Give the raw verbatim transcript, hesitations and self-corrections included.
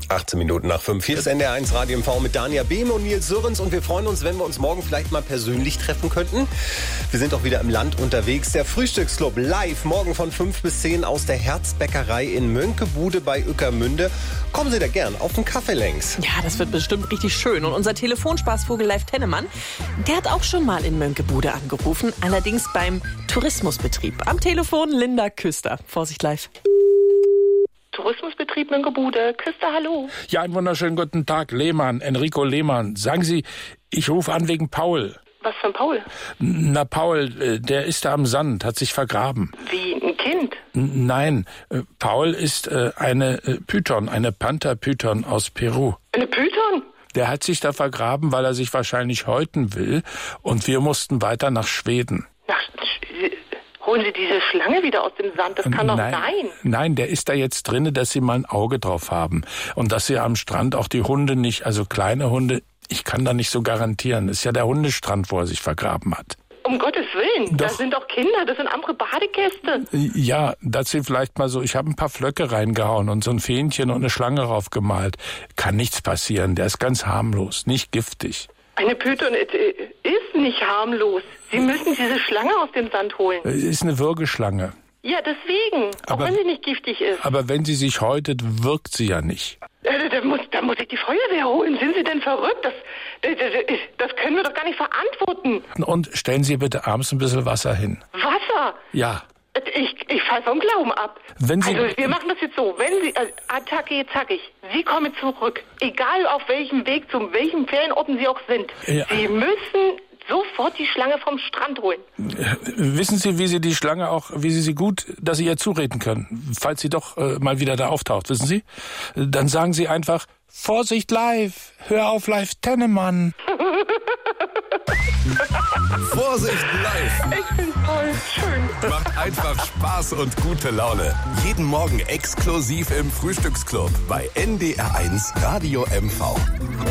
achtzehn Minuten nach fünf. Hier ist N D R eins Radio M V mit Dania Behm und Nils Sörens. Und wir freuen uns, wenn wir uns morgen vielleicht mal persönlich treffen könnten. Wir sind auch wieder im Land unterwegs. Der Frühstücksclub live morgen von fünf bis zehn aus der Herzbäckerei in Mönckebude bei Ueckermünde. Kommen Sie da gern auf den Kaffee längs. Ja, das wird bestimmt richtig schön. Und unser Telefonspaßvogel Live Tennemann, der hat auch schon mal in Mönckebude angerufen. Allerdings beim Tourismusbetrieb. Am Telefon Linda Küster. Vorsicht live. Tourismusbetrieb Mönckebude. Küster, hallo. Ja, einen wunderschönen guten Tag, Lehmann, Enrico Lehmann. Sagen Sie, ich rufe an wegen Paul. Was für ein Paul? Na, Paul, der ist da am Sand, hat sich vergraben. Wie, ein Kind? N- Nein, Paul ist äh, eine äh, Python, eine Panther-Python aus Peru. Eine Python? Der hat sich da vergraben, weil er sich wahrscheinlich häuten will. Und wir mussten weiter nach Schweden. Nach, holen Sie diese Schlange wieder aus dem Sand? Das kann doch nein, sein. Nein, der ist da jetzt drinne, dass Sie mal ein Auge drauf haben. Und dass Sie am Strand auch die Hunde nicht, also kleine Hunde, ich kann da nicht so garantieren. Das ist ja der Hundestrand, wo er sich vergraben hat. Um Gottes Willen, Doch. das sind doch Kinder, das sind andere Badegäste. Ja, dass Sie vielleicht mal so, ich habe ein paar Flöcke reingehauen und so ein Fähnchen und eine Schlange raufgemalt. Kann nichts passieren, der ist ganz harmlos, nicht giftig. Eine Python ist nicht harmlos. Sie müssen diese Schlange aus dem Sand holen. Es ist eine Würgeschlange. Ja, deswegen, auch Aber- wenn sie nicht giftig ist. Aber wenn sie sich häutet, wirkt sie ja nicht. Äh, Da muss, da muss ich die Feuerwehr holen. Sind Sie denn verrückt? Das, das, das können wir doch gar nicht verantworten. Und stellen Sie bitte abends ein bisschen Wasser hin. Wasser? Ja. Ich, ich falle vom Glauben ab. Wenn Sie- also wir machen das jetzt so. Wenn Sie, also, Attacke, zackig, Sie kommen zurück. Egal auf welchem Weg, zu welchen Ferienorten Sie auch sind. Ja. Sie müssen sofort die Schlange vom Strand holen. Wissen Sie, wie Sie die Schlange auch, wie Sie sie gut, dass Sie ihr zureden können, falls sie doch äh, mal wieder da auftaucht, wissen Sie? Dann sagen Sie einfach, Vorsicht live, hör auf Live Tennemann. Vorsicht live. Ich bin toll, schön. Macht einfach Spaß und gute Laune. Jeden Morgen exklusiv im Frühstücksclub bei N D R eins Radio M V.